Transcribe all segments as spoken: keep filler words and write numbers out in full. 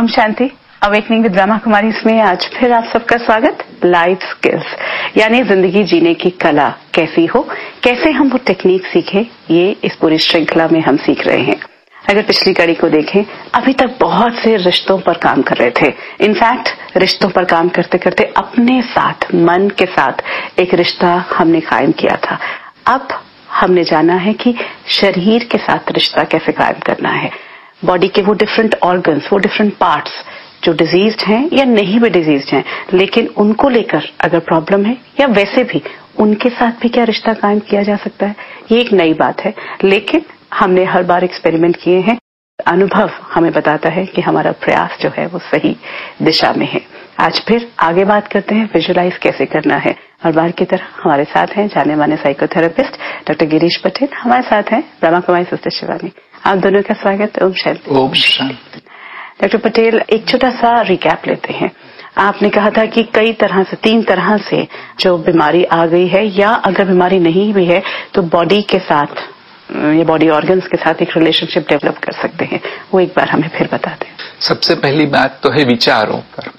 Om Shanti. Awakening with Brahma Kumari इसमें आज फिर आप सबका स्वागत। लाइफ स्किल्स यानी जिंदगी जीने की कला कैसी हो, कैसे हम वो टेक्निक सीखें, ये इस पूरी श्रृंखला में हम सीख रहे हैं। अगर पिछली कड़ी को देखें, अभी तक बहुत से रिश्तों पर काम कर रहे थे। इनफैक्ट रिश्तों पर काम करते करते अपने साथ, मन के साथ एक रिश्ता हमने कायम किया था। अब हमने जाना है कि शरीर के साथ रिश्ता कैसे कायम करना है। बॉडी के वो डिफरेंट ऑर्गन्स, वो डिफरेंट पार्ट्स जो डिजीज्ड हैं या नहीं भी डिजीज्ड हैं, लेकिन उनको लेकर अगर प्रॉब्लम है या वैसे भी उनके साथ भी क्या रिश्ता कायम किया जा सकता है, ये एक नई बात है। लेकिन हमने हर बार एक्सपेरिमेंट किए हैं। अनुभव हमें बताता है कि हमारा प्रयास जो है वो सही दिशा में है। आज फिर आगे बात करते हैं विजुअलाइज कैसे करना है। हर बार की तरह हमारे साथ हैं जाने माने साइकोथेरेपिस्ट डॉक्टर गिरीश पटेल, हमारे साथ हैं ब्रह्मा कुमारी सिस्टर शिवानी। आप दोनों का स्वागत। ओम शांति। ओम शांति। डॉक्टर पटेल, एक छोटा सा रिकैप लेते हैं। आपने कहा था कि कई तरह से, तीन तरह से जो बीमारी आ गई है, या अगर बीमारी नहीं भी है तो बॉडी के साथ या बॉडी ऑर्गन्स के साथ एक रिलेशनशिप डेवलप कर सकते हैं। वो एक बार हमें फिर बता दें। सबसे पहली बात तो है विचारों पर,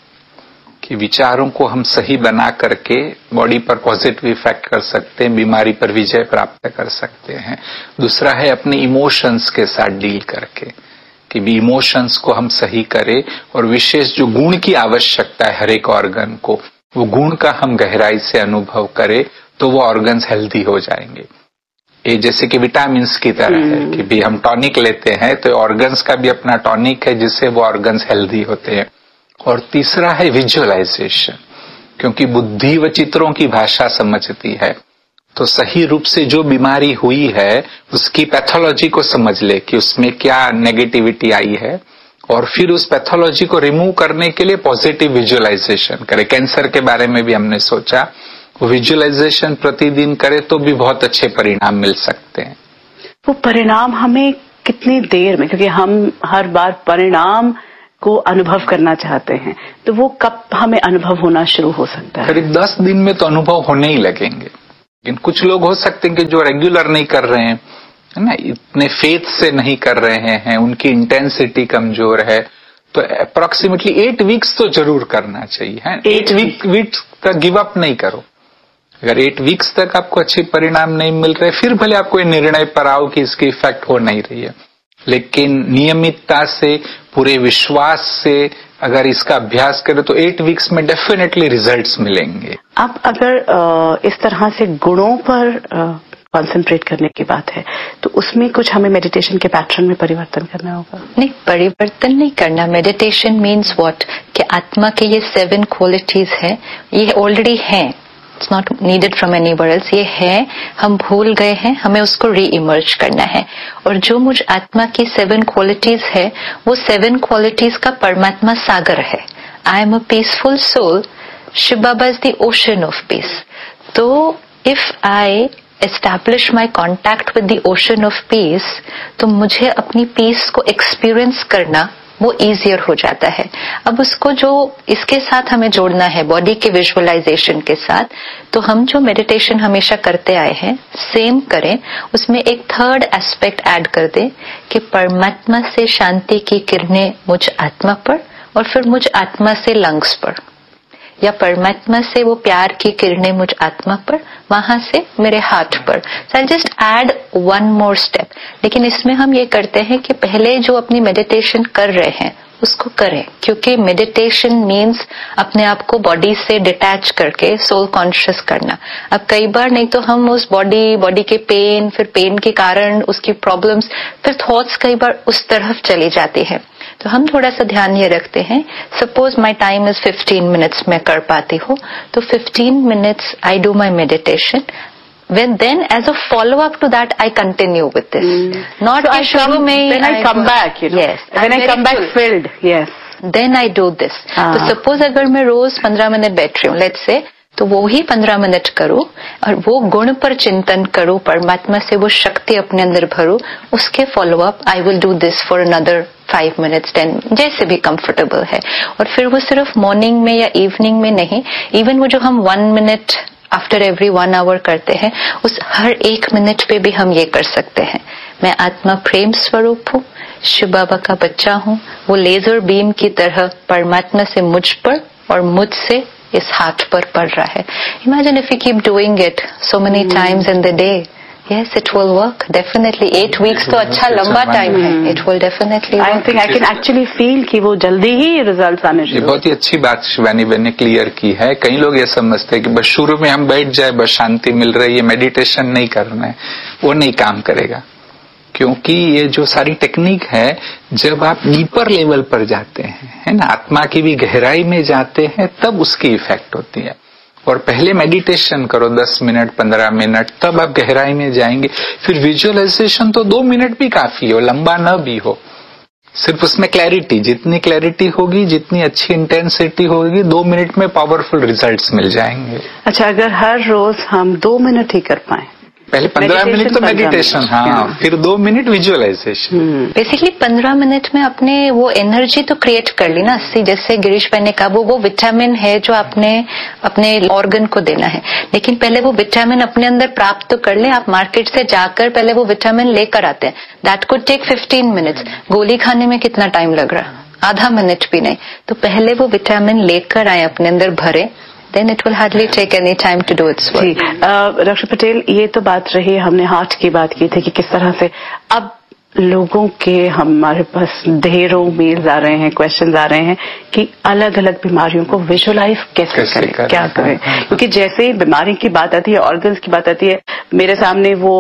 कि विचारों को हम सही बना करके बॉडी पर पॉजिटिव इफेक्ट कर सकते हैं, बीमारी पर विजय प्राप्त कर सकते हैं। दूसरा है अपने इमोशंस के साथ डील करके, कि भी इमोशंस को हम सही करें और विशेष जो गुण की आवश्यकता है हर एक ऑर्गन को, वो गुण का हम गहराई से अनुभव करें तो वो ऑर्गन्स हेल्दी हो जाएंगे। ये जैसे कि विटामिन्स की तरह है कि भी हम टॉनिक लेते हैं तो ऑर्गन्स का भी अपना टॉनिक है जिससे वो ऑर्गन्स हेल्दी होते हैं। और तीसरा है विजुअलाइजेशन, क्योंकि बुद्धि व चित्रों की भाषा समझती है, तो सही रूप से जो बीमारी हुई है उसकी पैथोलॉजी को समझ ले कि उसमें क्या नेगेटिविटी आई है, और फिर उस पैथोलॉजी को रिमूव करने के लिए पॉजिटिव विजुअलाइजेशन करे। कैंसर के बारे में भी हमने सोचा, वो विजुअलाइजेशन प्रतिदिन करे तो भी बहुत अच्छे परिणाम मिल सकते हैं। वो परिणाम हमें कितनी देर में, क्योंकि हम हर बार परिणाम को अनुभव करना चाहते हैं, तो वो कब हमें अनुभव होना शुरू हो सकता है? करीब दस दिन में तो अनुभव होने ही लगेंगे। लेकिन कुछ लोग हो सकते हैं कि जो रेगुलर नहीं कर रहे हैं, है ना, इतने फेथ से नहीं कर रहे हैं, उनकी इंटेंसिटी कमजोर है, तो अप्रोक्सीमेटली एट वीक्स तो जरूर करना चाहिए। है एट वीक वीक्स तक गिव अप नहीं करो। अगर एट वीक्स तक आपको अच्छे परिणाम नहीं मिल रहे, फिर भले आपको ये निर्णय पर आओ कि इसकी इफेक्ट हो नहीं रही है, लेकिन नियमितता से, पूरे विश्वास से अगर इसका अभ्यास करें तो एट वीक्स में डेफिनेटली रिजल्ट्स मिलेंगे। अब अगर इस तरह से गुणों पर कंसंट्रेट करने की बात है, तो उसमें कुछ हमें मेडिटेशन के पैटर्न में परिवर्तन करना होगा? नहीं, परिवर्तन नहीं करना। मेडिटेशन मीन्स व्हाट, कि आत्मा के ये सेवन क्वालिटीज है, ये ऑलरेडी हैं, it's not needed from anywhere else. ये है, हम भूल गए हैं, हमें उसको री इमर्ज करना है। और जो मुझ आत्मा की सेवन क्वालिटीज है, वो सेवन क्वालिटीज का परमात्मा सागर है। I am a peaceful soul, Shiv Baba is the ocean of peace. तो if I establish my contact with the ocean of peace, तो मुझे अपनी पीस को एक्सपीरियंस करना वो इजियर हो जाता है। अब उसको जो इसके साथ हमें जोड़ना है, बॉडी के विजुअलाइजेशन के साथ, तो हम जो मेडिटेशन हमेशा करते आए हैं सेम करें, उसमें एक थर्ड एस्पेक्ट ऐड कर दें कि परमात्मा से शांति की किरणें मुझ आत्मा पर, और फिर मुझ आत्मा से लंग्स पर, या परमात्मा से वो प्यार की किरणें मुझ आत्मा पर, वहां से मेरे हार्ट पर। सो I just add one more step. लेकिन इसमें हम ये करते हैं कि पहले जो अपनी मेडिटेशन कर रहे हैं उसको करें, क्योंकि मेडिटेशन मीन्स अपने आप को बॉडी से डिटैच करके सोल कॉन्शियस करना। अब कई बार नहीं तो हम उस बॉडी बॉडी के पेन, फिर पेन के कारण उसकी प्रॉब्लम्स, फिर थॉट्स कई बार उस तरफ चली जाती है। तो हम थोड़ा सा ध्यान ये रखते हैं, suppose my time is fifteen minutes मैं कर पाती हूँ, तो fifteen minutes I do my meditation. When then, as a follow-up to that, I continue with this. Mm. Not so I come, then I, I come back, you know. Yes. When I come back filled, yes. Then I do this. Ah. तो suppose अगर मैं रोज पंद्रह minute बैठ रही हूँ, let's say, तो वो ही पंद्रह मिनट करूँ और वो गुण पर चिंतन करूँ, परमात्मा से वो शक्ति अपने अंदर भरूँ, उसके follow up I will do this for another five minutes ten, जैसे भी कंफर्टेबल है। और फिर वो सिर्फ मॉर्निंग में या इवनिंग में नहीं, इवन वो जो हम one minute after every one hour करते हैं, उस हर एक मिनट पे भी हम ये कर सकते हैं। मैं आत्मा प्रेम स्वरूप हूँ, शिव बाबा का बच्चा हूँ, वो लेजर बीम की तरह परमात्मा से मुझ पर और मुझसे इस हाथ पर पड़ रहा है। Imagine if you keep doing it so many times in the day, yes it will work definitely। eight weeks तो अच्छा लंबा टाइम है, it will definitely work। I think I can actually feel कि वो जल्दी ही रिजल्ट आने शुरू। बहुत ही अच्छी बात शिवानी बहन ने क्लियर की है। कई लोग ये समझते हैं कि बस शुरू में हम बैठ जाए, बस शांति मिल रही है, मेडिटेशन नहीं करना है, वो नहीं काम करेगा। क्योंकि ये जो सारी टेक्निक है, जब आप डीपर लेवल पर जाते हैं, है ना, आत्मा की भी गहराई में जाते हैं, तब उसकी इफेक्ट होती है। और पहले मेडिटेशन करो दस मिनट पंद्रह मिनट, तब आप गहराई में जाएंगे। फिर विजुअलाइजेशन तो दो मिनट भी काफी हो, लंबा न भी हो, सिर्फ उसमें क्लैरिटी, जितनी क्लैरिटी होगी, जितनी अच्छी इंटेंसिटी होगी, दो मिनट में पावरफुल रिजल्ट्स मिल जाएंगे। अच्छा, अगर हर रोज हम दो मिनट ही कर पाए, पहले पंद्रह मिनट तो मेडिटेशन, हाँ, फिर दो मिनट विजुअलाइजेशन। बेसिकली पंद्रह मिनट में आपने वो एनर्जी तो क्रिएट कर ली ना। सी जैसे गिरीश भाई ने कहा, वो वो विटामिन है जो आपने अपने ऑर्गन को देना है, लेकिन पहले वो विटामिन अपने अंदर प्राप्त तो कर ले। आप मार्केट से जाकर पहले वो विटामिन लेकर आते हैं, that could take fifteen minutes. गोली खाने में कितना टाइम लग रहा है? आधा मिनट भी नहीं। तो पहले वो विटामिन लेकर आए, अपने अंदर भरे, then it will hardly take any time to do its work। Ji, doctor Patel, ये तो बात रही, हमने हार्ट की बात की थी कि किस तरह से अब लोगों के हमारे पास ढेरों मेल्स आ रहे हैं, क्वेश्चंस आ रहे हैं कि अलग अलग बीमारियों को विजुअलाइज कैसे, कैसे करें, करें, क्या करें। क्योंकि जैसे ही बीमारी की बात आती है, ऑर्गन्स की बात आती है, मेरे सामने वो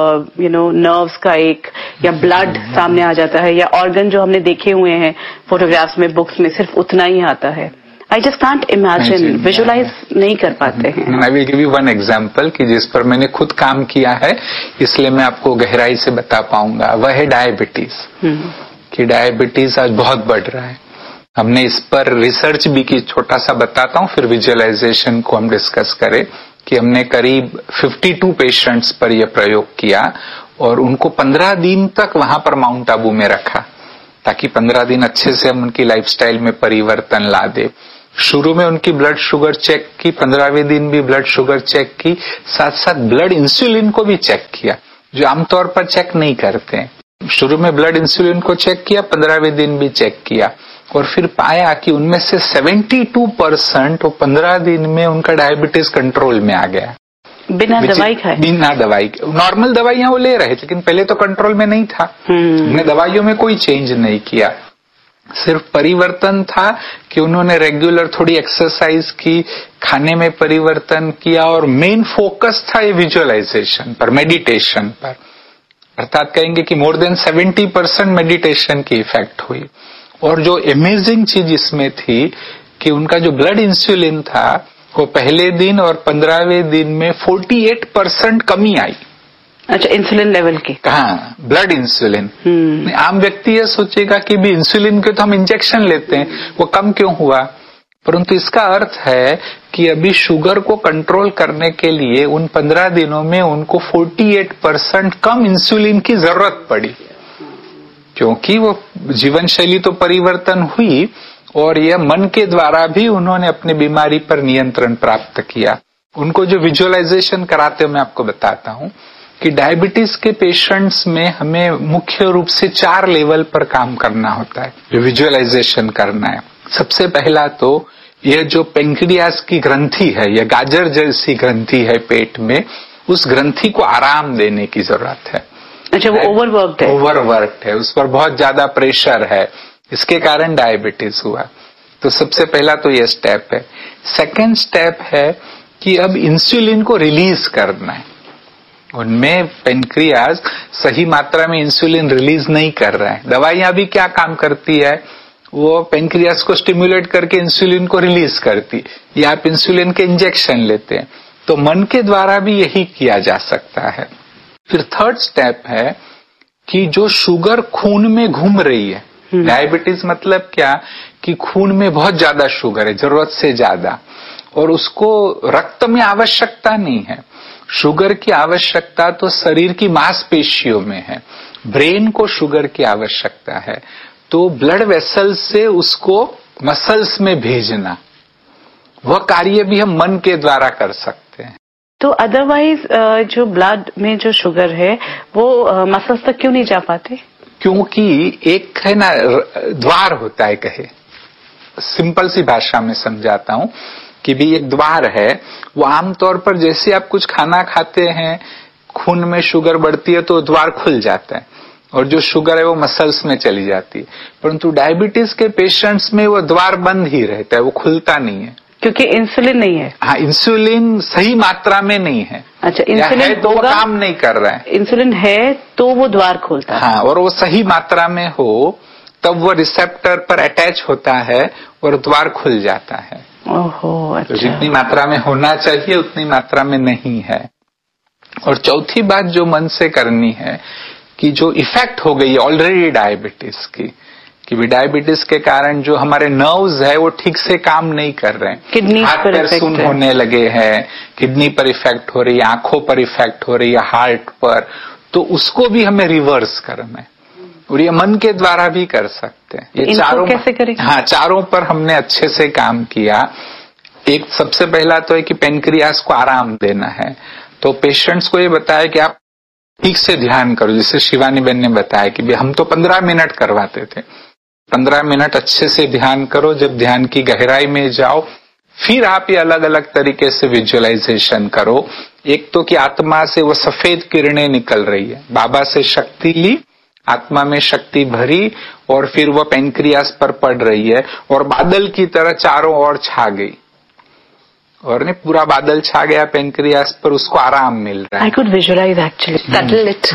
यू नो नर्व्स का एक या ब्लड सामने आ जाता है, या ऑर्गन जो हमने देखे हुए हैं फोटोग्राफ्स में, बुक्स में, सिर्फ उतना ही आता है। I just can't imagine, visualise नहीं कर पाते हैं। I will give you one example कि जिस पर मैंने खुद काम किया है, इसलिए मैं आपको गहराई से बता पाऊंगा। वह है डायबिटीज, कि डायबिटीज आज बहुत बढ़ रहा है। हमने इस पर रिसर्च भी की, छोटा सा बताता हूँ, फिर विजुअलाइजेशन को हम डिस्कस करें। कि हमने करीब बावन पेशेंट्स पर यह प्रयोग किया और उनको पंद्रह दिन तक वहां पर माउंट आबू में रखा, ताकि पंद्रह दिन अच्छे से हम उनकी लाइफस्टाइल में परिवर्तन ला दे। शुरू में उनकी ब्लड शुगर चेक की, पंद्रहवें दिन भी ब्लड शुगर चेक की, साथ साथ ब्लड इंसुलिन को भी चेक किया, जो आमतौर पर चेक नहीं करते हैं। शुरू में ब्लड इंसुलिन को चेक किया, पंद्रहवें दिन भी चेक किया, और फिर पाया कि उनमें से बहत्तर परसेंट वो पंद्रह दिन में उनका डायबिटीज कंट्रोल में आ गया, बिना दवाई खाए। बिना दवाई, नॉर्मल दवाइयां वो ले रहे थे, लेकिन पहले तो कंट्रोल में नहीं था। हमने दवाइयों में कोई चेंज नहीं किया, सिर्फ परिवर्तन था कि उन्होंने रेगुलर थोड़ी एक्सरसाइज की, खाने में परिवर्तन किया, और मेन फोकस था ये विजुअलाइजेशन पर, मेडिटेशन पर। अर्थात कहेंगे कि मोर देन सत्तर परसेंट मेडिटेशन की इफेक्ट हुई। और जो अमेजिंग चीज इसमें थी कि उनका जो ब्लड इंसुलिन था, वो पहले दिन और पंद्रहवें दिन में अड़तालीस परसेंट कमी आई। अच्छा, इंसुलिन लेवल की? हाँ, ब्लड इंसुलिन। आम व्यक्ति ये सोचेगा कि भी इंसुलिन के तो हम इंजेक्शन लेते हैं, वो कम क्यों हुआ? परंतु इसका अर्थ है कि अभी शुगर को कंट्रोल करने के लिए उन पंद्रह दिनों में उनको अड़तालीस परसेंट कम इंसुलिन की जरूरत पड़ी, क्योंकि वो जीवन शैली तो परिवर्तन हुई, और यह मन के द्वारा भी उन्होंने अपनी बीमारी पर नियंत्रण प्राप्त किया। उनको जो विजुअलाइजेशन कराते हो, मैं आपको बताता हूं कि डायबिटीज के पेशेंट्स में हमें मुख्य रूप से चार लेवल पर काम करना होता है, जो विजुअलाइजेशन करना है। सबसे पहला तो यह जो पेंक्रियास की ग्रंथि है, यह गाजर जैसी ग्रंथि है पेट में, उस ग्रंथि को आराम देने की जरूरत है। अच्छा, वो ओवरवर्क्ड है? ओवरवर्क्ड है, उस पर बहुत ज्यादा प्रेशर है, इसके कारण डायबिटीज हुआ। तो सबसे पहला तो यह स्टेप है। सेकेंड स्टेप है कि अब इंसुलिन को रिलीज करना है। उनमें पेनक्रियाज सही मात्रा में इंसुलिन रिलीज नहीं कर रहा है। दवाइयां भी क्या काम करती है, वो पेनक्रियाज को स्टिमुलेट करके इंसुलिन को रिलीज करती, या आप इंसुलिन के इंजेक्शन लेते हैं। तो मन के द्वारा भी यही किया जा सकता है। फिर थर्ड स्टेप है कि जो शुगर खून में घूम रही है, डायबिटीज मतलब क्या कि खून में बहुत ज्यादा शुगर है, जरूरत से ज्यादा, और उसको रक्त में आवश्यकता नहीं है। शुगर की आवश्यकता तो शरीर की मांसपेशियों में है, ब्रेन को शुगर की आवश्यकता है। तो ब्लड वेसल से उसको मसल्स में भेजना, वह कार्य भी हम मन के द्वारा कर सकते हैं। तो अदरवाइज जो ब्लड में जो शुगर है वो मसल्स तक क्यों नहीं जा पाते? क्योंकि एक है ना द्वार होता है, कहे सिंपल सी भाषा में समझाता हूं कि भी एक द्वार है, वो आमतौर पर जैसे आप कुछ खाना खाते हैं खून में शुगर बढ़ती है तो द्वार खुल जाता है और जो शुगर है वो मसल्स में चली जाती है, परंतु डायबिटीज के पेशेंट्स में वो द्वार बंद ही रहता है, वो खुलता नहीं है क्योंकि इंसुलिन नहीं है। हाँ, इंसुलिन सही मात्रा में नहीं है। अच्छा, इंसुलिन है तो वो काम नहीं कर रहा है। इंसुलिन है तो वो द्वार खोलता है। हाँ, और वो सही मात्रा में हो तब वो रिसेप्टर पर अटैच होता है और द्वार खुल जाता है। ओहो, अच्छा। तो जितनी मात्रा में होना चाहिए उतनी मात्रा में नहीं है। और चौथी बात जो मन से करनी है कि जो इफेक्ट हो गई ऑलरेडी डायबिटीज की, कि भी डायबिटीज के कारण जो हमारे नर्व्स है वो ठीक से काम नहीं कर रहे हैं, किडनी हाथ पैर सुन होने लगे हैं, किडनी पर इफेक्ट हो रही है, आंखों पर इफेक्ट हो रही है, हार्ट पर, तो उसको भी हमें रिवर्स करना है और ये मन के द्वारा भी कर सकते हैं। ये चारों कैसे करें? हाँ, चारों पर हमने अच्छे से काम किया। एक सबसे पहला तो है कि पेनक्रियास को आराम देना है, तो पेशेंट्स को ये बताया कि आप ठीक से ध्यान करो, जैसे शिवानी बहन ने बताया कि भी हम तो पंद्रह मिनट करवाते थे, पंद्रह मिनट अच्छे से ध्यान करो। जब ध्यान की गहराई में जाओ फिर आप ये अलग अलग तरीके से विजुअलाइजेशन करो। एक तो कि आत्मा से वो सफेद किरणें निकल रही है, बाबा से शक्ति ली, आत्मा में शक्ति भरी और फिर वह पेनक्रियास पर पड़ रही है और बादल की तरह चारों ओर छा गई और ने पूरा बादल छा गया पेनक्रियास पर, उसको आराम मिल रहा है। I could visualise actually, settle it.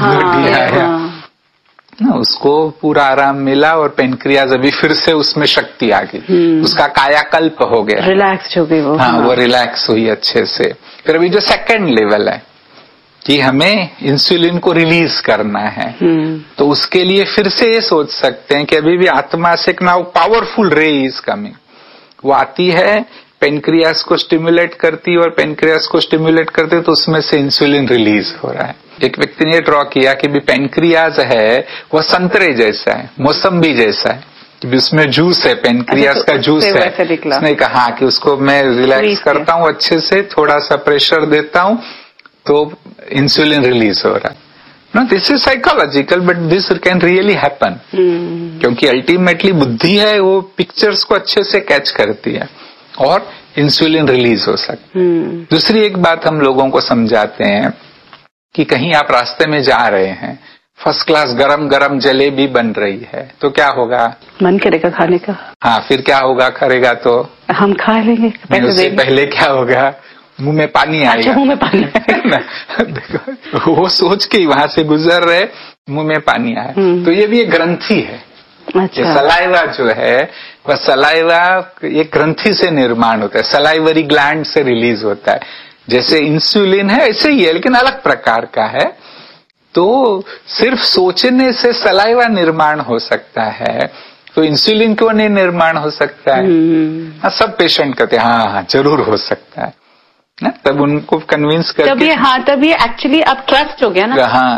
ना उसको पूरा आराम मिला और पेनक्रियाज अभी फिर से उसमें शक्ति आ गई, उसका कायाकल्प हो गया, रिलैक्स हो गई वो। हाँ, हाँ, वो रिलैक्स हुई अच्छे से। फिर अभी जो सेकंड लेवल है कि हमें इंसुलिन को रिलीज करना है, तो उसके लिए फिर से ये सोच सकते हैं कि अभी भी आत्मा से एक नाउ पावरफुल रे इज कमिंग, वो आती है, पेनक्रियास को स्टिमुलेट करती और पेनक्रियास को स्टिमुलेट करते तो उसमें से इंसुलिन रिलीज हो रहा है। एक व्यक्ति ने ड्रॉ किया कि भी पेनक्रियास है वो संतरे जैसा है, मौसम्बी जैसा है, कि उसमें जूस है, पेनक्रियास का जूस है। उसने कहा कि उसको मैं रिलैक्स करता हूँ अच्छे से, थोड़ा सा प्रेशर देता हूँ तो इंसुलिन रिलीज हो रहा है। No, this is psychological but this can really happen, क्योंकि अल्टीमेटली बुद्धि है वो पिक्चर्स को अच्छे से कैच करती है और इंसुलिन रिलीज हो सकता है। दूसरी एक बात हम लोगों को समझाते हैं कि कहीं आप रास्ते में जा रहे हैं, फर्स्ट क्लास गरम गरम जलेबी बन रही है, तो क्या होगा? मन करेगा खाने का। हाँ, फिर क्या होगा? करेगा तो हम खा लेंगे। उससे पहले क्या होगा? मुंह में पानी आएगा। अच्छा, मुंह में पानी आएगा। देखो, वो सोच के वहां से गुजर रहे, मुंह में पानी आया, तो ये भी एक ग्रंथि है। अच्छा। ये सलाइवा जो है वह सलाइवा एक ग्रंथि से निर्माण होता है, सलाइवरी ग्लैंड से रिलीज होता है। जैसे इंसुलिन है ऐसे ही है लेकिन अलग प्रकार का है। तो सिर्फ सोचने से सलाइवा निर्माण हो सकता है, तो इंसुलिन क्यों नहीं निर्माण हो सकता है? हाँ, सब पेशेंट कहते हैं हाँ हाँ जरूर हो सकता है ना, तब उनको कन्विंस करके तब ये हाँ तब ये एक्चुअली अब ट्रस्ट हो गया ना। हाँ,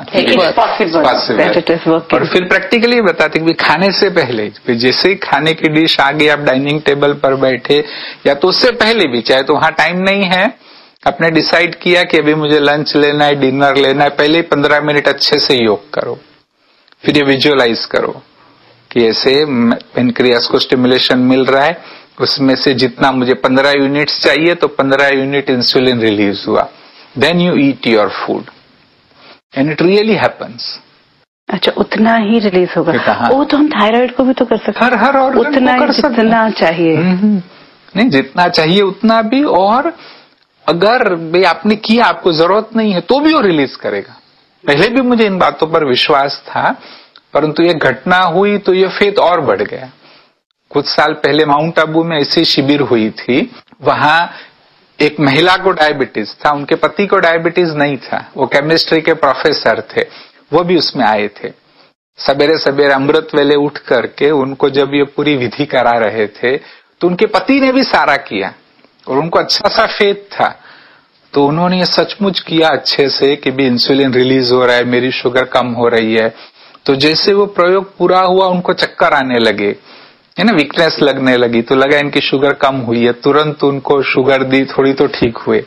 पॉसिबल। और फिर प्रैक्टिकली बताते कि खाने से पहले, जैसे ही खाने की डिश आ गई, आप डाइनिंग टेबल पर बैठे या तो उससे पहले भी, चाहे तो वहां टाइम नहीं है, आपने डिसाइड किया कि अभी मुझे लंच लेना है, डिनर लेना है, पहले ही पंद्रह मिनट अच्छे से योग करो, फिर ये विजुअलाइज करो कि ऐसे पेनक्रियास को स्टिमुलेशन मिल रहा है, उसमें से जितना मुझे पंद्रह यूनिट्स चाहिए तो पंद्रह यूनिट इंसुलिन रिलीज हुआ, then you eat your food and it really happens. अच्छा, उतना ही रिलीज होगा। वो तो हम थायराइड को भी तो कर सकते हैं, हर हर और उतना ही जितना चाहिए, नहीं जितना चाहिए उतना भी। और अगर भाई आपने किया, आपको जरूरत नहीं है, तो भी वो रिलीज करेगा। पहले भी मुझे इन बातों पर विश्वास था, परंतु ये घटना हुई तो ये फेथ और बढ़ गया। कुछ साल पहले माउंट आबू में ऐसी शिविर हुई थी, वहां एक महिला को डायबिटीज था, उनके पति को डायबिटीज नहीं था, वो केमिस्ट्री के प्रोफेसर थे, वो भी उसमें आए थे। सवेरे सवेरे अमृत वेले उठ करके उनको जब ये पूरी विधि करा रहे थे तो उनके पति ने भी सारा किया और उनको अच्छा सा फेथ था, तो उन्होंने ये सचमुच किया अच्छे से कि भी इंसुलिन रिलीज हो रहा है, मेरी शुगर कम हो रही है। तो जैसे वो प्रयोग पूरा हुआ, उनको चक्कर आने लगे, है ना, वीकनेस लगने लगी, तो लगा इनकी शुगर कम हुई है, तुरंत उनको शुगर दी, थोड़ी तो ठीक हुए।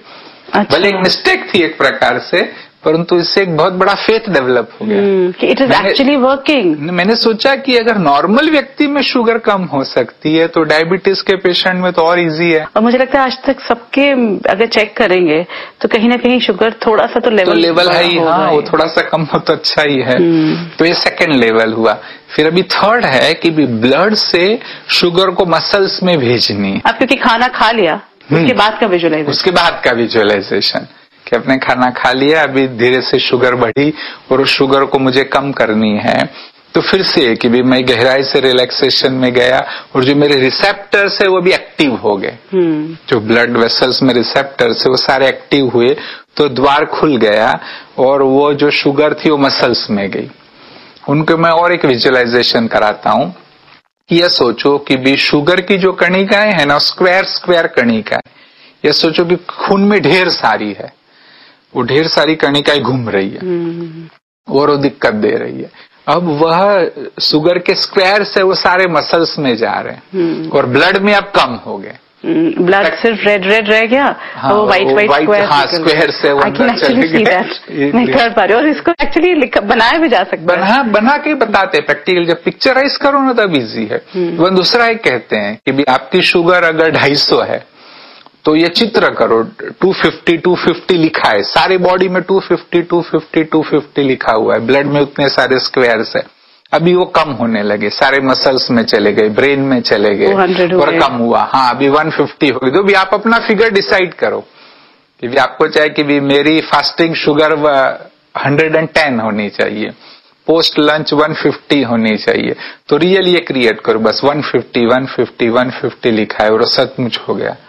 अच्छा। भले एक मिस्टेक थी एक प्रकार से, परंतु इससे एक बहुत बड़ा फेथ डेवलप हो गया कि इट इज एक्चुअली वर्किंग। मैंने सोचा कि अगर नॉर्मल व्यक्ति में शुगर कम हो सकती है तो डायबिटीज के पेशेंट में तो और इजी है। और मुझे लगता है आज तक सबके अगर चेक करेंगे तो कहीं ना कहीं शुगर थोड़ा सा तो लेवल तो लेवल है ही, हाँ, वो थोड़ा सा कम हो तो अच्छा ही है। तो ये सेकेंड लेवल हुआ। फिर अभी थर्ड है कि भी ब्लड से शुगर को मसल्स में भेजनी। अब क्योंकि खाना खा लिया उसके बाद का विजुअलाइजेशन, उसके बाद का विजुअलाइजेशन कि अपने खाना खा लिया, अभी धीरे से शुगर बढ़ी और उस शुगर को मुझे कम करनी है। तो फिर से कि भी मैं गहराई से रिलैक्सेशन में गया और जो मेरे रिसेप्टर्स है वो भी एक्टिव हो गए। जो ब्लड वेसल्स में रिसेप्टर्स है वो सारे एक्टिव हुए, तो द्वार खुल गया और वो जो शुगर थी वो मसल्स में गई। उनको मैं और एक विजुअलाइजेशन कराता हूं। यह सोचो कि भी शुगर की जो कणिकाएं है ना, स्क्वायर स्क्वायर कणिकाएं, यह सोचो कि खून में ढेर सारी है, वो ढेर सारी कणिकाएं घूम रही है और वो दिक्कत दे रही है। अब वह शुगर के स्क्वायर से वो सारे मसल्स में जा रहे हैं और ब्लड में अब कम हो गए। ब्लड सिर्फ रेड रेड रह गया, हाँ, वो व्हाइट व्हाइट स्क्वायर, हाँ, स्क्वायर से वो अंदर चले गए। नहीं कर पा रहे और इसको एक्चुअली बनाया भी जा सकता है। बना बना के बताते हैं प्रैक्टिकल, जब पिक्चराइज करो ना तब इजी है। वो दूसरा एक कहते हैं कि भी आपकी शुगर अगर ढाई सौ है तो ये चित्र करो, टू फिफ्टी टू फिफ्टी लिखा है, सारी बॉडी में to fifty to fifty to fifty लिखा हुआ है, ब्लड में उतने सारे स्क्वायर्स है। अभी वो कम होने लगे, सारे मसल्स में चले गए, ब्रेन में चले गए और कम हुआ। हाँ, अभी वन फिफ्टी हो गई। तो भी आप अपना फिगर डिसाइड करो कि भी आपको चाहे कि भी मेरी fasting sugar hundred and ten होनी चाहिए, पोस्ट लंच वन फिफ्टी होनी चाहिए, तो रियल ये क्रिएट करो, बस one fifty one fifty one fifty लिखा है और सचमुच हो गया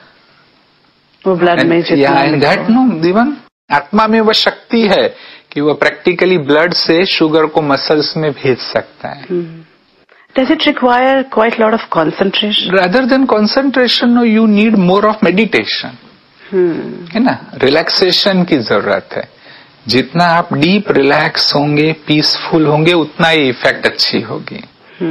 वो ब्लड में। दैट नो इवन आत्मा में वह शक्ति है कि वो प्रैक्टिकली ब्लड से शुगर को मसल्स में भेज सकता है। Does it require quite a lot of concentration? Rather than concentration, no, you need more of meditation. है ना, रिलैक्सेशन की जरूरत है। जितना आप डीप रिलैक्स होंगे, पीसफुल होंगे, उतना ही इफेक्ट अच्छी होगी।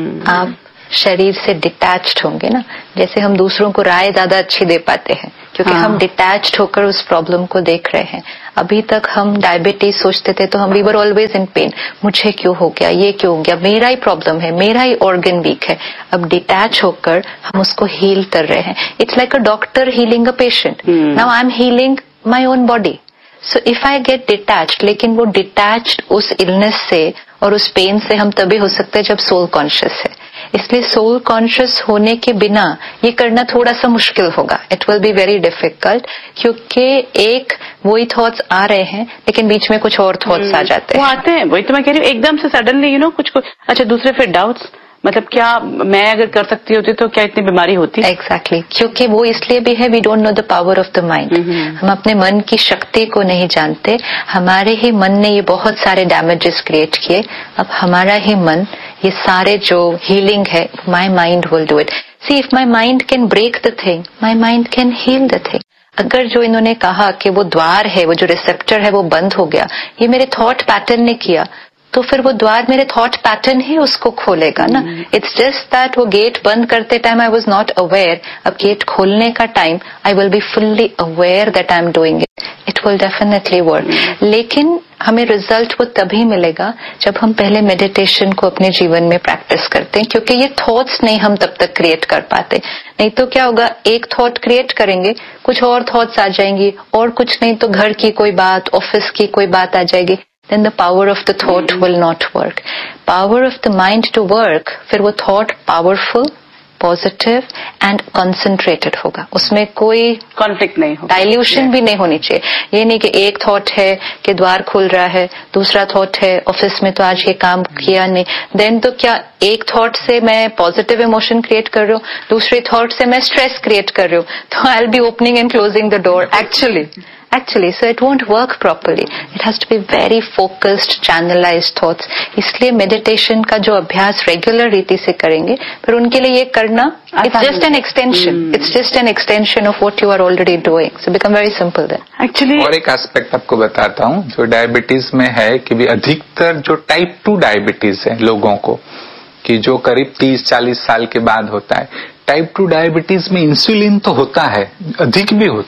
आप शरीर से डिटैच्ड होंगे ना, जैसे हम दूसरों को राय ज्यादा अच्छी दे पाते हैं क्योंकि हाँ। हम डिटैच्ड होकर उस प्रॉब्लम को देख रहे हैं। अभी तक हम डायबिटीज सोचते थे तो हम we were always in pen, मुझे क्यों हो गया, ये क्यों हो गया, मेरा ही प्रॉब्लम है, मेरा ही ऑर्गन वीक है। अब डिटैच होकर हम उसको हील कर रहे हैं। It's like a doctor healing a patient. Now I am healing my own body. So if I get detached, लेकिन वो डिटैच्ड उस इलनेस से और उस पेन से हम तभी हो सकते हैं जब सोल कॉन्शियस है। इसलिए सोल कॉन्शियस होने के बिना ये करना थोड़ा सा मुश्किल होगा। It will be very difficult क्योंकि एक वही थॉट्स आ रहे हैं लेकिन बीच में कुछ और थॉट्स आ जाते हैं। वो आते हैं, वही तो मैं कह रही हूँ, एकदम से सडनली यू नो कुछ कुछ अच्छा, दूसरे फिर डाउट्स, मतलब क्या मैं अगर कर सकती होती तो क्या इतनी बीमारी होती? Exactly exactly. क्योंकि वो इसलिए भी है, we don't know the power of the mind. हम अपने मन की शक्ति को नहीं जानते। हमारे ही मन ने ये बहुत सारे डैमेजेस क्रिएट किए। अब हमारा ही मन ये सारे जो हीलिंग है, my mind will do it. See if my mind can break the thing, my mind can heal the thing. अगर जो इन्होंने कहा कि वो द्वार है, वो जो रिसेप्टर है वो बंद हो गया, ये मेरे थॉट पैटर्न ने किया, तो फिर वो द्वार मेरे थॉट पैटर्न ही उसको खोलेगा ना। इट्स जस्ट दैट वो गेट बंद करते time I was not aware. अब गेट खोलने का time I will be fully aware that I am doing it. It will definitely work. लेकिन हमें रिजल्ट वो तभी मिलेगा जब हम पहले मेडिटेशन को अपने जीवन में प्रैक्टिस करते हैं, क्योंकि ये थॉट्स नहीं हम तब तक क्रिएट कर पाते। नहीं तो क्या होगा, एक थॉट क्रिएट करेंगे, कुछ और थॉट्स आ जाएंगी, और कुछ नहीं तो घर की कोई बात, ऑफिस की कोई बात आ जाएगी। then the power of the thought will not work. Power of the mind to work, फिर वो thought powerful, positive and concentrated होगा। उसमें कोई कॉन्फ्लिक्ट नहीं होगा, डाइल्यूशन भी नहीं होनी चाहिए। ये नहीं कि एक थॉट है कि द्वार खुल रहा है, दूसरा थॉट है ऑफिस में तो आज ये काम किया नहीं, देन तो क्या एक थॉट से मैं पॉजिटिव इमोशन क्रिएट कर रही हूँ, दूसरे थॉट से मैं स्ट्रेस क्रिएट कर रही हूँ, तो I will be opening and closing the door actually Actually, so it won't work properly. It has to be very focused, channelized thoughts. इसलिए meditation का जो अभ्यास रेगुलर रीति से करेंगे, फिर उनके लिए ये करना, it's just an extension. Hmm. It's just an extension of what you are already doing. So become very simple then. Actually, और एक एस्पेक्ट आपको बताता हूँ जो डायबिटीज में है कि भी अधिकतर जो टाइप टू डायबिटीज है लोगों को, कि जो करीब तीस चालीस साल के बाद होता है। टाइप टू डायबिटीज में इंसुलिन तो होता है, अधिक भी होता है,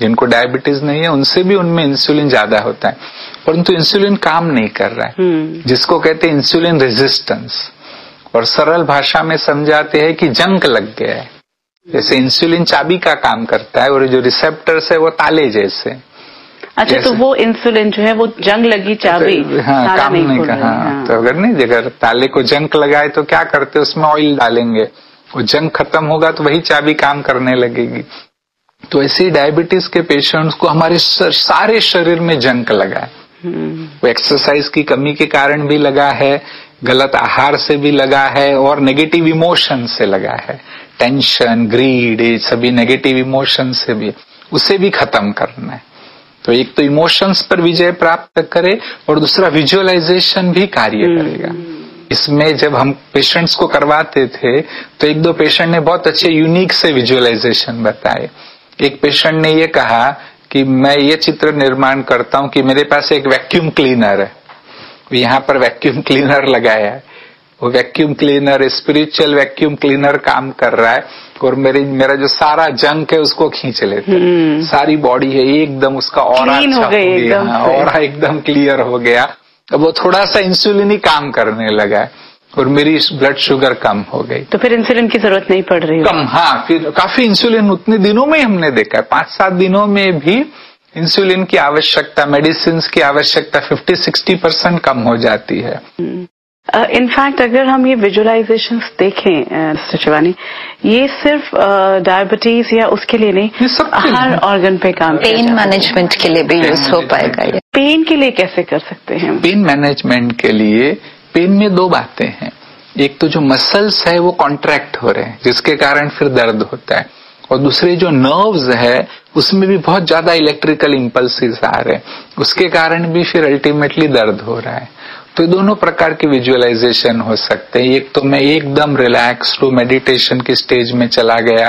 जिनको डायबिटीज नहीं है उनसे भी उनमें इंसुलिन ज्यादा होता है, परंतु इंसुलिन काम नहीं कर रहा है, जिसको कहते हैं इंसुलिन रेजिस्टेंस। और सरल भाषा में समझाते हैं कि जंक लग गया है। जैसे इंसुलिन चाबी का काम करता है और जो रिसेप्टर्स है वो ताले जैसे। अच्छा, तो वो इंसुलिन जो है वो जंग लगी चाबी, हाँ, काम नहीं, नहीं कर हाँ, तो अगर नहीं, अगर ताले को जंग लगाए तो क्या करते, उसमें ऑयल डालेंगे, वो जंग खत्म होगा तो वही चाबी काम करने लगेगी। तो ऐसे डायबिटीज के पेशेंट्स को हमारे सारे शरीर में जंग लगा है। वो एक्सरसाइज की कमी के कारण भी लगा है, गलत आहार से भी लगा है, और नेगेटिव इमोशन से लगा है। टेंशन, ग्रीड, ये सभी नेगेटिव इमोशन से भी, उसे भी खत्म करना है। तो एक तो इमोशंस पर विजय प्राप्त करे और दूसरा विजुअलाइजेशन भी कार्य करेगा। इसमें जब हम पेशेंट्स को करवाते थे तो एक दो पेशेंट ने बहुत अच्छे यूनिक से विजुअलाइजेशन बताए। एक पेशेंट ने ये कहा कि मैं ये चित्र निर्माण करता हूं कि मेरे पास एक वैक्यूम क्लीनर है, यहाँ पर वैक्यूम क्लीनर लगाया है, वो vacuum cleaner spiritual vacuum cleaner काम कर रहा है और मेरी मेरा जो सारा जंक है उसको खींच लेते हैं। सारी बॉडी है एकदम उसका ऑरा अच्छा हो गया, ऑरा एकदम क्लियर हो गया। अब वो थोड़ा सा इंसुलिन ही काम करने लगा है और मेरी ब्लड शुगर कम हो गई। तो फिर इंसुलिन की जरूरत नहीं पड़ रही कम, हाँ, फिर काफी इंसुलिन उतने दिनों में हमने देखा है, पांच सात दिनों में भी इंसुलिन की आवश्यकता, मेडिसिन की आवश्यकता फिफ्टी सिक्सटी परसेंट कम हो जाती है। इनफैक्ट uh, अगर हम ये विजुअलाइजेशंस देखें uh, शिवानी, ये सिर्फ डायबिटीज uh, या उसके लिए नहीं, हर ऑर्गन पे काम, पेन मैनेजमेंट के लिए भी यूज हो पाएगा। ये पेन के लिए कैसे कर सकते हैं? पेन मैनेजमेंट के लिए पेन में दो बातें हैं। एक तो जो मसल्स है वो कॉन्ट्रैक्ट हो रहे हैं जिसके कारण फिर दर्द होता है, और दूसरे जो नर्व्स है उसमें भी बहुत ज्यादा इलेक्ट्रिकल इम्पल्सेस आ रहे हैं, उसके कारण भी फिर अल्टीमेटली दर्द हो रहा है। तो दोनों प्रकार की विजुअलाइजेशन हो सकते हैं। एक तो मैं एकदम रिलैक्स टू मेडिटेशन की स्टेज में चला गया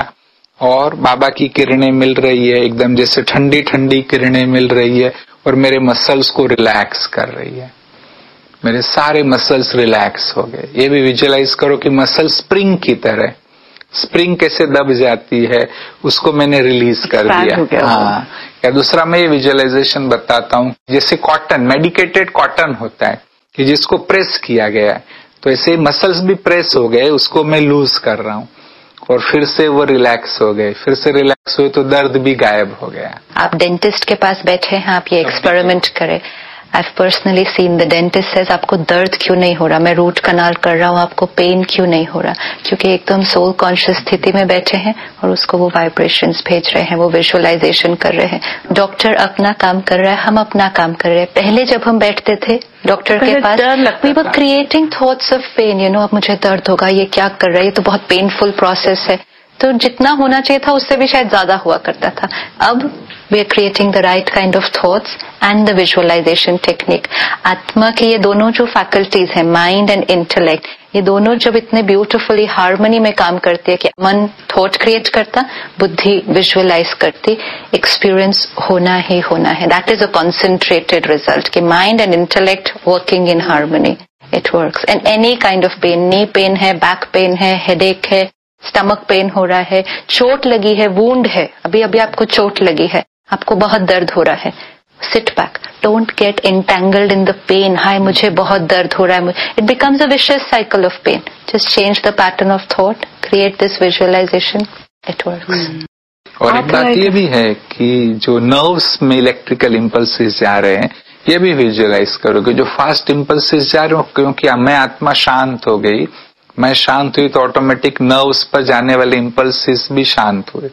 और बाबा की किरणें मिल रही है, एकदम जैसे ठंडी ठंडी किरणें मिल रही है और मेरे मसल्स को रिलैक्स कर रही है, मेरे सारे मसल्स रिलैक्स हो गए। ये भी विजुअलाइज करो कि मसल स्प्रिंग की तरह, स्प्रिंग कैसे दब जाती है उसको मैंने रिलीज कर दिया। हाँ, या दूसरा मैं ये विजुअलाइजेशन बताता हूँ, जैसे कॉटन, मेडिकेटेड कॉटन होता है कि जिसको प्रेस किया गया है, तो ऐसे मसल्स भी प्रेस हो गए, उसको मैं लूज कर रहा हूँ और फिर से वो रिलैक्स हो गए, फिर से रिलैक्स हुए तो दर्द भी गायब हो गया। आप डेंटिस्ट के पास बैठे हैं, आप ये एक्सपेरिमेंट करें। I've personally seen the dentist says आपको दर्द क्यों नहीं हो रहा, मैं रूट कनाल कर रहा हूँ, आपको पेन क्यों नहीं हो रहा, क्योंकि एक तो हम सोल कॉन्शियस स्थिति में बैठे हैं और उसको वो वाइब्रेशंस भेज रहे हैं, वो विजुअलाइजेशन कर रहे हैं। डॉक्टर अपना काम कर रहा है, हम अपना काम कर रहे हैं। पहले जब हम बैठते थे डॉक्टर के पास, we were creating thoughts of pen, you know, अब मुझे दर्द होगा, ये क्या कर रहा है, ये तो बहुत पेनफुल प्रोसेस है। तो जितना होना चाहिए था उससे भी शायद ज्यादा हुआ करता था। अब we are creating the right kind of thoughts and the visualisation technique. आत्मा की ये दोनों जो फैकल्टीज है, माइंड एंड इंटेलेक्ट, ये दोनों जब इतने ब्यूटिफुली हार्मनी में काम करती है कि मन थॉट क्रिएट करता, बुद्धि विजुअलाइज करती, एक्सपीरियंस होना ही होना है। That is a concentrated result कि mind and intellect working in harmony, it works. And any kind of pen, knee pain है, बैक पेन है, हेडेक है, स्टमक पेन हो रहा है, चोट लगी है, वूंड है, अभी अभी आपको चोट लगी है, आपको बहुत दर्द हो रहा है, sit back, don't get entangled in the pen. हाय मुझे बहुत दर्द हो रहा है, it becomes a vicious cycle of pen. Just change the pattern of thought, create this visualisation, it works. और एक बात ये भी है कि जो नर्व्स में इलेक्ट्रिकल इम्पल्सेस जा रहे हैं ये भी विजुअलाइज करोगे, जो फास्ट इम्पल्सेस जा रहे हो, क्योंकि मैं आत्मा शांत हो गई, मैं शांत हुई तो ऑटोमेटिक नर्व्स पर जाने वाले इम्पल्सेस भी शांत हुए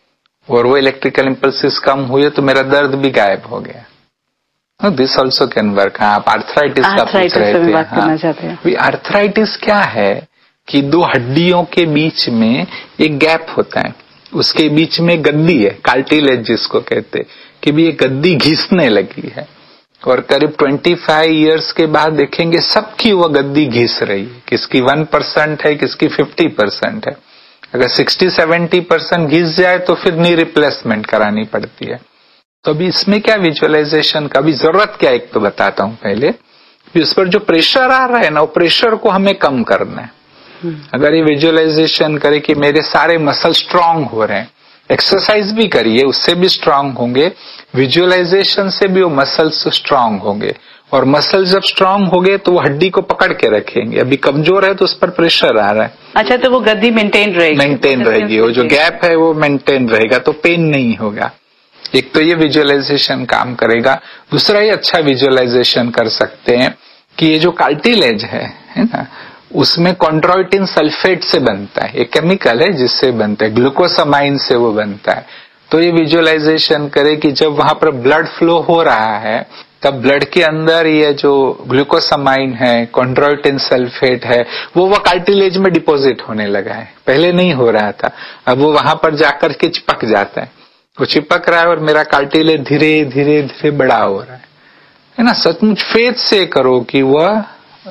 और वो इलेक्ट्रिकल इम्पल्सेस कम हुए तो मेरा दर्द भी गायब हो गया। This also can work. हाँ, आप आर्थराइटिस का पूछ रहे थे। आर्थराइटिस क्या है कि दो हड्डियों के बीच में एक गैप होता है, उसके बीच में गद्दी है, कार्टिलेज जिसको कहते, कि भी ये गद्दी घिसने लगी है और करीब पच्चीस इयर्स के बाद देखेंगे सबकी वो गद्दी घिस रही है, किसकी वन परसेंट है, किसकी फिफ्टी परसेंट है। अगर सिक्सटी सेवेंटी परसेंट घिस जाए तो फिर नी रिप्लेसमेंट करानी पड़ती है। तो अभी इसमें क्या विजुअलाइजेशन का भी जरूरत क्या, एक तो बताता हूं पहले, इस पर जो प्रेशर आ रहा है ना, वो प्रेशर को हमें कम करना है। अगर ये विजुअलाइजेशन करे कि मेरे सारे मसल स्ट्रांग हो रहे हैं, एक्सरसाइज भी करिए, उससे भी स्ट्रांग होंगे, विजुअलाइजेशन से भी वो मसल्स स्ट्रांग होंगे, और मसल जब स्ट्रांग हो गए तो वो हड्डी को पकड़ के रखेंगे। अभी कमजोर है तो उस पर प्रेशर आ रहा है। अच्छा, तो वो गद्दी मेंटेन रहेगी, मेंटेन रहेगी, वो जो गैप है वो मेंटेन रहेगा, तो पेन नहीं होगा। एक तो ये विजुअलाइजेशन काम करेगा। दूसरा, ये अच्छा विजुअलाइजेशन कर सकते हैं कि ये जो कार्टिलेज है है ना, उसमें कॉन्ड्रोइटिन सल्फेट से बनता है, एक केमिकल है जिससे बनता है, ग्लूकोसामाइन से वो बनता है। तो ये विजुअलाइजेशन करे कि जब वहां पर ब्लड फ्लो हो रहा है तब ब्लड के अंदर ये जो ग्लूकोसामाइन है, कॉन्ड्रोइटिन सल्फेट है, वो वो कार्टिलेज में डिपॉजिट होने लगा है। पहले नहीं हो रहा था, अब वो वहां पर जाकर के चिपक जाता है। वो चिपक रहा है और मेरा कार्टिलेज धीरे धीरे धीरे बड़ा हो रहा है है ना। सचमुच फेथ से करो कि वह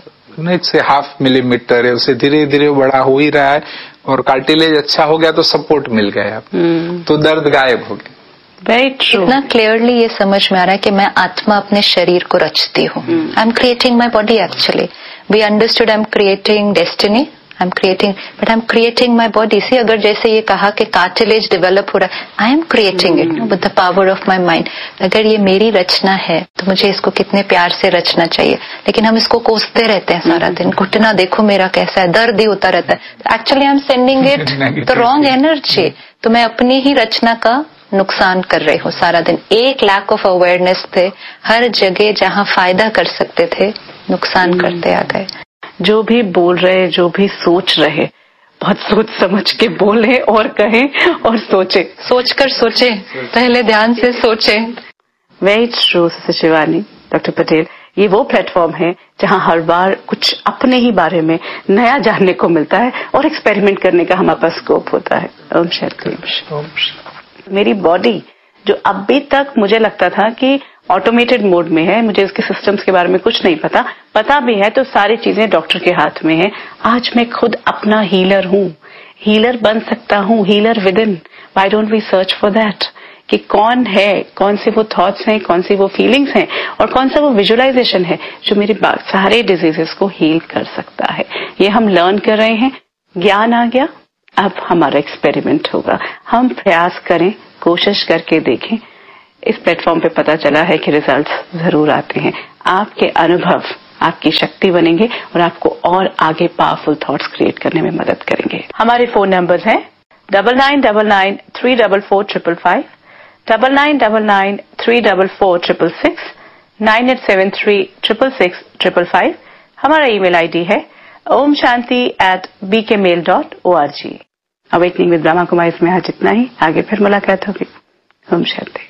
से हाफ मिलीमीटर है, उसे धीरे धीरे बड़ा हो ही रहा है, और कार्टिलेज अच्छा हो गया तो सपोर्ट मिल गया, hmm. तो दर्द गायब हो गया। Very true. इतना क्लियरली ये समझ में आ रहा है कि मैं आत्मा अपने शरीर को रचती हूँ। I am creating my body actually. We understood I am creating destiny, I am creating, but I am creating my body. सी, अगर जैसे ये कहा कि कार्टिलेज डेवलप हो रहा है, I am creating it with the power of my mind. अगर ये मेरी रचना है तो मुझे इसको कितने प्यार से रचना चाहिए, लेकिन हम इसको कोसते रहते हैं सारा दिन। घुटना देखो मेरा कैसा है, दर्द ही होता रहता है। Actually I am sending it the wrong energy. तो मैं अपनी ही रचना का नुकसान कर रहे हो सारा दिन। एक लैक ऑफ अवेयरनेस थे, हर जगह जहां फायदा कर सकते थे नुकसान करते आ गए। जो भी बोल रहे, जो भी सोच रहे, बहुत सोच समझ के बोले और कहें और सोचे, सोच कर सोचे, पहले ध्यान से सोचे। Very true sister Shivani. Doctor Patel, ये वो प्लेटफॉर्म है जहां हर बार कुछ अपने ही बारे में नया जानने को मिलता है और एक्सपेरिमेंट करने का हमारे पास स्कोप होता है। ओम शांति। मेरी बॉडी जो अभी तक मुझे लगता था कि ऑटोमेटेड मोड में है, मुझे इसके सिस्टम्स के बारे में कुछ नहीं पता, पता भी है तो सारी चीजें डॉक्टर के हाथ में है। आज मैं खुद अपना हीलर हूँ, हीलर बन सकता हूँ, healer with in. Why don't we search for that कि कौन है, कौन से वो थॉट्स हैं, कौन सी वो फीलिंग्स हैं, और कौन सा वो विजुअलाइजेशन है जो मेरे सारे डिजीजेस को हील कर सकता है। ये हम लर्न कर रहे हैं, ज्ञान आ गया, अब हमारा एक्सपेरिमेंट होगा। हम प्रयास करें, कोशिश करके देखें। इस प्लेटफॉर्म पे पता चला है कि रिजल्ट्स जरूर आते हैं। आपके अनुभव आपकी शक्ति बनेंगे और आपको और आगे पावरफुल थॉट्स क्रिएट करने में मदद करेंगे। हमारे फोन नंबर्स हैं double nine double nine three double four triple five, double nine double nine three double four triple six, nine eight seven three triple six triple five. हमारा email ID है Om Shanti eight B के mail dot O R G. Awakening with Brahma Kumari में आज इतना ही, आगे फिर मुलाकात होगी। ओम शांति।